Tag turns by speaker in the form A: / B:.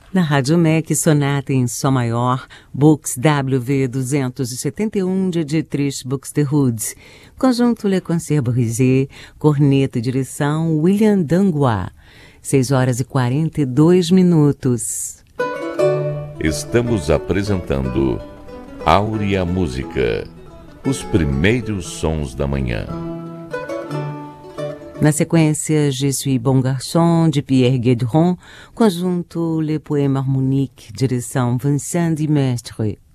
A: Na Rádio MEC, sonata em Sol maior, Bux WV 271 de Dietrich Buxtehude, conjunto Le Concert Brisé, corneta e direção William Dangois. 6h42.
B: Estamos apresentando Áurea Música, os primeiros sons da manhã.
A: Na sequência, Je suis bon garçon, de Pierre Guédron, conjunto Le Poème Harmonique, direção Vincent de Mestre.